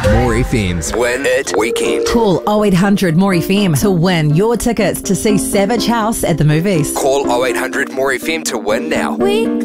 More FM's Win It Weekend. Call 0800 More FM to win your tickets to see Savage House at the movies. Call 0800 More FM to win now. We